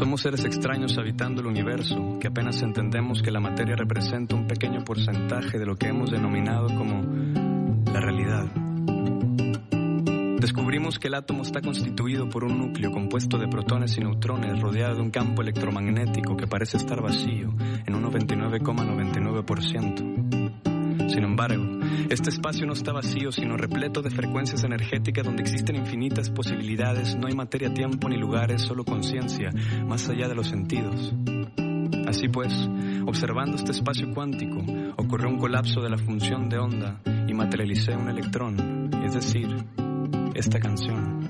Somos seres extraños habitando el universo, que apenas entendemos que la materia representa un pequeño porcentaje de lo que hemos denominado como la realidad. Descubrimos que el átomo está constituido por un núcleo compuesto de protones y neutrones rodeado de un campo electromagnético que parece estar vacío en un 99,99%. Sin embargo, este espacio no está vacío, sino repleto de frecuencias energéticas donde existen infinitas posibilidades. No hay materia, tiempo ni lugares, solo conciencia, más allá de los sentidos. Así pues, observando este espacio cuántico, ocurrió un colapso de la función de onda y materialicé un electrón, es decir, esta canción.